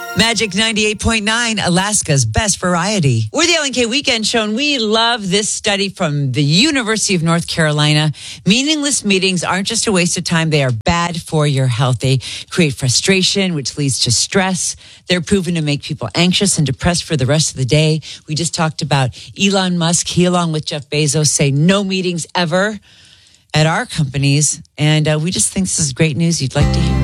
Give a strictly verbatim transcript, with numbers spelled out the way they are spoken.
Magic ninety-eight point nine, Alaska's best variety. We're the L N K Weekend Show, and we love this study from the University of North Carolina. Meaningless meetings aren't just a waste of time. They are bad for your health. They create frustration, which leads to stress. They're proven to make people anxious and depressed for the rest of the day. We just talked about Elon Musk. He, along with Jeff Bezos, say no meetings ever at our companies. And uh, we just think this is great news you'd like to hear.